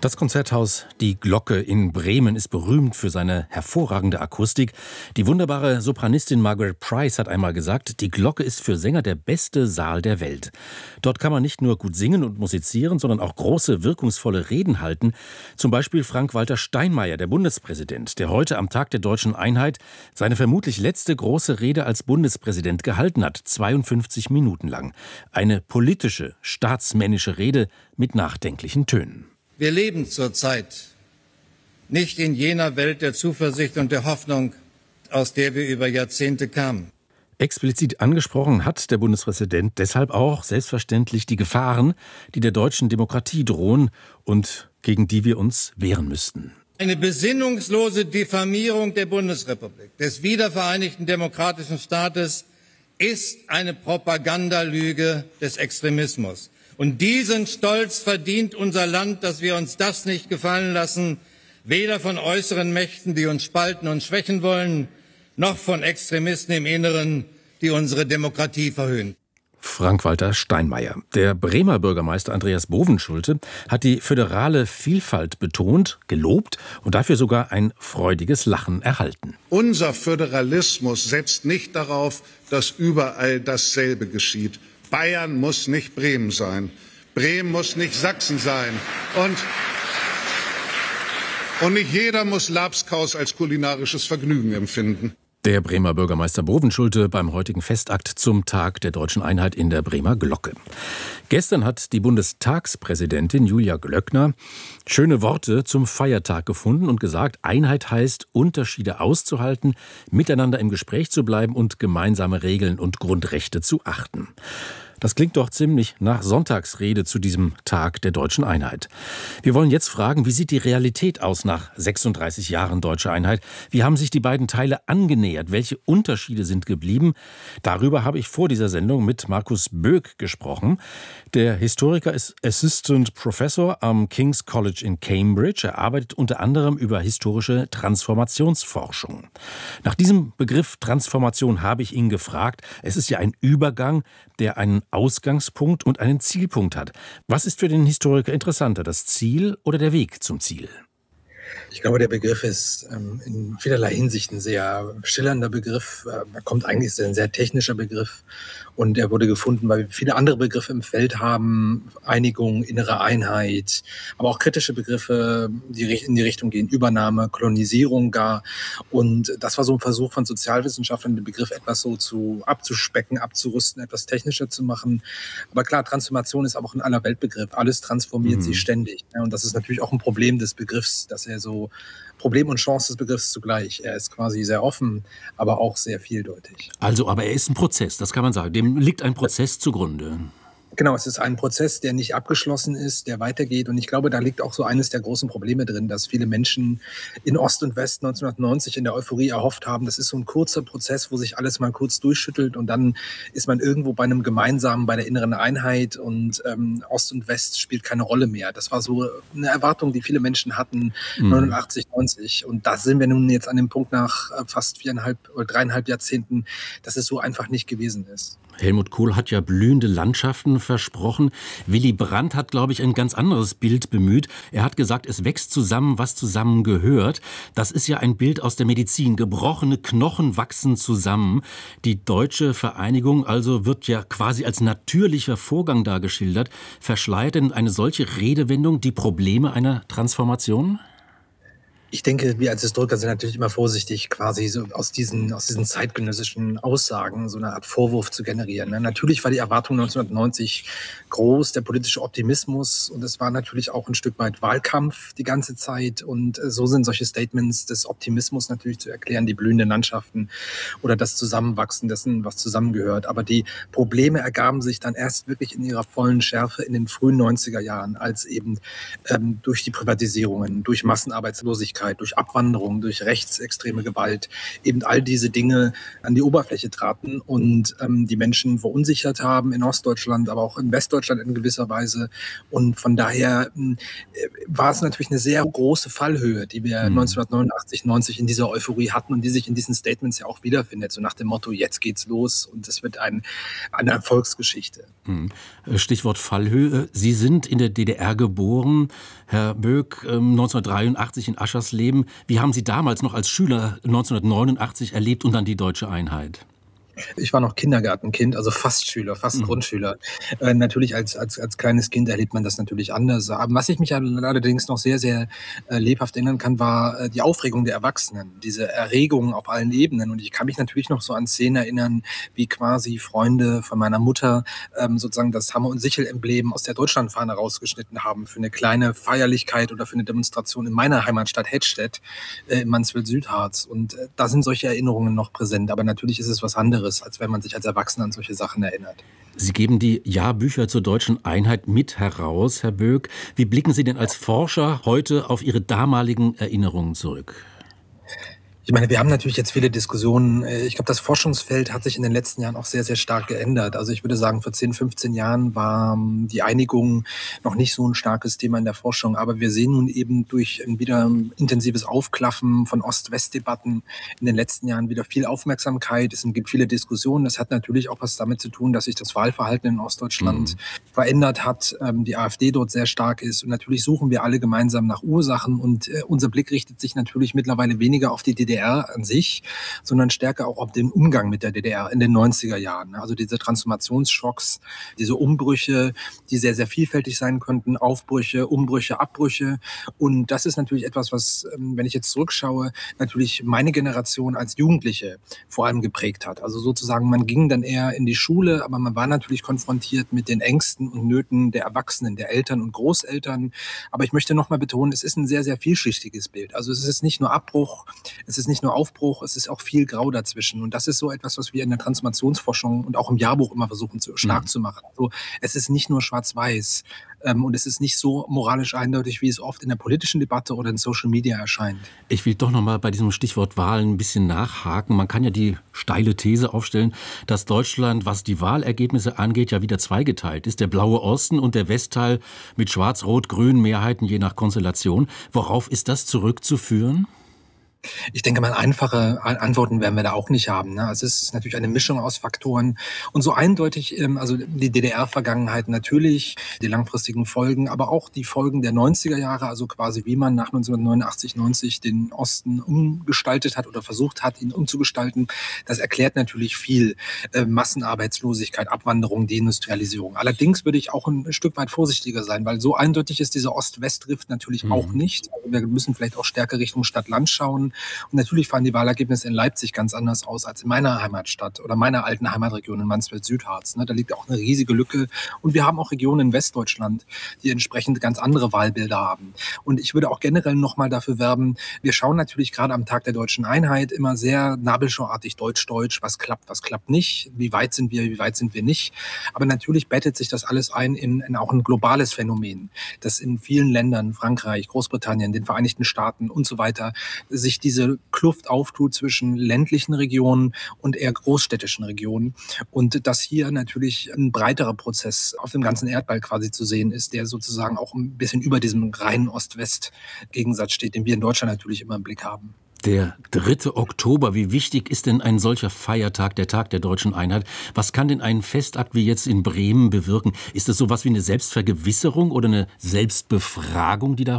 Das Konzerthaus Die Glocke in Bremen ist berühmt für seine hervorragende Akustik. Die wunderbare Sopranistin Margaret Price hat einmal gesagt, die Glocke ist für Sänger der beste Saal der Welt. Dort kann man nicht nur gut singen und musizieren, sondern auch große, wirkungsvolle Reden halten. Zum Beispiel Frank-Walter Steinmeier, der Bundespräsident, der heute am Tag der Deutschen Einheit seine vermutlich letzte große Rede als Bundespräsident gehalten hat, 52 Minuten lang. Eine politische, staatsmännische Rede mit nachdenklichen Tönen. Wir leben zurzeit nicht in jener Welt der Zuversicht und der Hoffnung, aus der wir über Jahrzehnte kamen. Explizit angesprochen hat der Bundespräsident deshalb auch selbstverständlich die Gefahren, die der deutschen Demokratie drohen und gegen die wir uns wehren müssten. Eine besinnungslose Diffamierung der Bundesrepublik, des wiedervereinigten demokratischen Staates, ist eine Propagandalüge des Extremismus. Und diesen Stolz verdient unser Land, dass wir uns das nicht gefallen lassen, weder von äußeren Mächten, die uns spalten und schwächen wollen, noch von Extremisten im Inneren, die unsere Demokratie verhöhnen. Frank-Walter Steinmeier. Der Bremer Bürgermeister Andreas Bovenschulte hat die föderale Vielfalt betont, gelobt und dafür sogar ein freudiges Lachen erhalten. Unser Föderalismus setzt nicht darauf, dass überall dasselbe geschieht. Bayern muss nicht Bremen sein. Bremen muss nicht Sachsen sein. Und nicht jeder muss Labskaus als kulinarisches Vergnügen empfinden. Der Bremer Bürgermeister Bovenschulte beim heutigen Festakt zum Tag der Deutschen Einheit in der Bremer Glocke. Gestern hat die Bundestagspräsidentin Julia Glöckner schöne Worte zum Feiertag gefunden und gesagt, Einheit heißt, Unterschiede auszuhalten, miteinander im Gespräch zu bleiben und gemeinsame Regeln und Grundrechte zu achten. Das klingt doch ziemlich nach Sonntagsrede zu diesem Tag der Deutschen Einheit. Wir wollen jetzt fragen, wie sieht die Realität aus nach 36 Jahren Deutscher Einheit? Wie haben sich die beiden Teile angenähert? Welche Unterschiede sind geblieben? Darüber habe ich vor dieser Sendung mit Markus Böck gesprochen. Der Historiker ist Assistant Professor am King's College in Cambridge. Er arbeitet unter anderem über historische Transformationsforschung. Nach diesem Begriff Transformation habe ich ihn gefragt. Es ist ja ein Übergang, der einen Ausgangspunkt und einen Zielpunkt hat. Was ist für den Historiker interessanter, das Ziel oder der Weg zum Ziel? Ich glaube, der Begriff ist in vielerlei Hinsicht ein sehr schillernder Begriff. Er kommt eigentlich, ist ein sehr technischer Begriff und er wurde gefunden, weil wir viele andere Begriffe im Feld haben. Einigung, innere Einheit, aber auch kritische Begriffe, die in die Richtung gehen, Übernahme, Kolonisierung gar. Und das war so ein Versuch von Sozialwissenschaftlern, den Begriff etwas so abzuspecken, abzurüsten, etwas technischer zu machen. Aber klar, Transformation ist auch ein aller Weltbegriff. Alles transformiert sich ständig. Und das ist natürlich auch ein Problem des Begriffs, dass er so Problem und Chance des Begriffs zugleich. Er ist quasi sehr offen, aber auch sehr vieldeutig. Also, aber er ist ein Prozess, das kann man sagen. Dem liegt ein Prozess zugrunde. Genau, es ist ein Prozess, der nicht abgeschlossen ist, der weitergeht. Und ich glaube, da liegt auch so eines der großen Probleme drin, dass viele Menschen in Ost und West 1990 in der Euphorie erhofft haben, das ist so ein kurzer Prozess, wo sich alles mal kurz durchschüttelt und dann ist man irgendwo bei einem Gemeinsamen, bei der inneren Einheit und Ost und West spielt keine Rolle mehr. Das war so eine Erwartung, die viele Menschen hatten, 89, 90. Und da sind wir nun jetzt an dem Punkt nach fast 4,5 oder 3,5 Jahrzehnten, dass es so einfach nicht gewesen ist. Helmut Kohl hat ja blühende Landschaften versprochen. Willy Brandt hat, glaube ich, ein ganz anderes Bild bemüht. Er hat gesagt, es wächst zusammen, was zusammen gehört. Das ist ja ein Bild aus der Medizin. Gebrochene Knochen wachsen zusammen. Die deutsche Vereinigung also wird ja quasi als natürlicher Vorgang da geschildert. Verschleiert denn eine solche Redewendung die Probleme einer Transformation? Ich denke, wir als Historiker sind natürlich immer vorsichtig, quasi so aus diesen zeitgenössischen Aussagen so eine Art Vorwurf zu generieren. Natürlich war die Erwartung 1990 groß, der politische Optimismus und es war natürlich auch ein Stück weit Wahlkampf die ganze Zeit und so sind solche Statements des Optimismus natürlich zu erklären, die blühenden Landschaften oder das Zusammenwachsen dessen, was zusammengehört. Aber die Probleme ergaben sich dann erst wirklich in ihrer vollen Schärfe in den frühen 90er Jahren, als eben durch die Privatisierungen, durch Massenarbeitslosigkeit, durch Abwanderung, durch rechtsextreme Gewalt, eben all diese Dinge an die Oberfläche traten und die Menschen verunsichert haben in Ostdeutschland, aber auch in Westdeutschland in gewisser Weise. Und von daher war es natürlich eine sehr große Fallhöhe, die wir 1989, 90 in dieser Euphorie hatten und die sich in diesen Statements ja auch wiederfindet, so nach dem Motto, jetzt geht's los und es wird eine Erfolgsgeschichte. Stichwort Fallhöhe. Sie sind in der DDR geboren. Herr Böck, 1983 in Aschersleben. Wie haben Sie damals noch als Schüler 1989 erlebt und dann die deutsche Einheit? Ich war noch Kindergartenkind, also fast Schüler, fast Grundschüler. Natürlich als kleines Kind erlebt man das natürlich anders. Aber was ich mich allerdings noch sehr, sehr lebhaft erinnern kann, war die Aufregung der Erwachsenen, diese Erregung auf allen Ebenen. Und ich kann mich natürlich noch so an Szenen erinnern, wie quasi Freunde von meiner Mutter sozusagen das Hammer- und Sichel-Emblem aus der Deutschlandfahne rausgeschnitten haben für eine kleine Feierlichkeit oder für eine Demonstration in meiner Heimatstadt Hettstedt in Mansfeld-Südharz. Und da sind solche Erinnerungen noch präsent. Aber natürlich ist es was anderes, als wenn man sich als Erwachsener an solche Sachen erinnert. Sie geben die Jahrbücher zur deutschen Einheit mit heraus, Herr Böck. Wie blicken Sie denn als Forscher heute auf Ihre damaligen Erinnerungen zurück? Ich meine, wir haben natürlich jetzt viele Diskussionen. Ich glaube, das Forschungsfeld hat sich in den letzten Jahren auch sehr, sehr stark geändert. Also ich würde sagen, vor 10, 15 Jahren war die Einigung noch nicht so ein starkes Thema in der Forschung. Aber wir sehen nun eben durch ein wieder intensives Aufklaffen von Ost-West-Debatten in den letzten Jahren wieder viel Aufmerksamkeit. Es gibt viele Diskussionen. Das hat natürlich auch was damit zu tun, dass sich das Wahlverhalten in Ostdeutschland verändert hat, die AfD dort sehr stark ist. Und natürlich suchen wir alle gemeinsam nach Ursachen. Und unser Blick richtet sich natürlich mittlerweile weniger auf die DDR an sich, sondern stärker auch auf den Umgang mit der DDR in den 90er Jahren. Also diese Transformationsschocks, diese Umbrüche, die sehr, sehr vielfältig sein könnten, Aufbrüche, Umbrüche, Abbrüche. Und das ist natürlich etwas, was, wenn ich jetzt zurückschaue, natürlich meine Generation als Jugendliche vor allem geprägt hat. Also sozusagen, man ging dann eher in die Schule, aber man war natürlich konfrontiert mit den Ängsten und Nöten der Erwachsenen, der Eltern und Großeltern. Aber ich möchte nochmal betonen, es ist ein sehr, sehr vielschichtiges Bild. Also es ist nicht nur Abbruch, es ist nicht nur Aufbruch, es ist auch viel Grau dazwischen. Und das ist so etwas, was wir in der Transformationsforschung und auch im Jahrbuch immer versuchen, stark zu machen. Also es ist nicht nur schwarz-weiß und es ist nicht so moralisch eindeutig, wie es oft in der politischen Debatte oder in Social Media erscheint. Ich will doch noch mal bei diesem Stichwort Wahlen ein bisschen nachhaken. Man kann ja die steile These aufstellen, dass Deutschland, was die Wahlergebnisse angeht, ja wieder zweigeteilt ist. Der blaue Osten und der Westteil mit schwarz-rot-grünen Mehrheiten je nach Konstellation. Worauf ist das zurückzuführen? Ich denke mal, einfache Antworten werden wir da auch nicht haben. Also es ist natürlich eine Mischung aus Faktoren. Und so eindeutig, also die DDR-Vergangenheit natürlich, die langfristigen Folgen, aber auch die Folgen der 90er Jahre, also quasi wie man nach 1989, 90 den Osten umgestaltet hat oder versucht hat, ihn umzugestalten. Das erklärt natürlich viel. Massenarbeitslosigkeit, Abwanderung, Deindustrialisierung. Allerdings würde ich auch ein Stück weit vorsichtiger sein, weil so eindeutig ist dieser Ost-West-Rift natürlich auch nicht. Also wir müssen vielleicht auch stärker Richtung Stadt-Land schauen. Und natürlich fallen die Wahlergebnisse in Leipzig ganz anders aus als in meiner Heimatstadt oder meiner alten Heimatregion in Mansfeld-Südharz. Da liegt auch eine riesige Lücke. Und wir haben auch Regionen in Westdeutschland, die entsprechend ganz andere Wahlbilder haben. Und ich würde auch generell nochmal dafür werben, wir schauen natürlich gerade am Tag der deutschen Einheit immer sehr nabelschauartig deutsch-deutsch, was klappt nicht, wie weit sind wir nicht. Aber natürlich bettet sich das alles ein in auch ein globales Phänomen, das in vielen Ländern, Frankreich, Großbritannien, den Vereinigten Staaten und so weiter, sich diese Kluft auftut zwischen ländlichen Regionen und eher großstädtischen Regionen. Und dass hier natürlich ein breiterer Prozess auf dem ganzen Erdball quasi zu sehen ist, der sozusagen auch ein bisschen über diesem reinen Ost-West-Gegensatz steht, den wir in Deutschland natürlich immer im Blick haben. Der 3. Oktober, wie wichtig ist denn ein solcher Feiertag, der Tag der deutschen Einheit? Was kann denn ein Festakt wie jetzt in Bremen bewirken? Ist das sowas wie eine Selbstvergewisserung oder eine Selbstbefragung, die da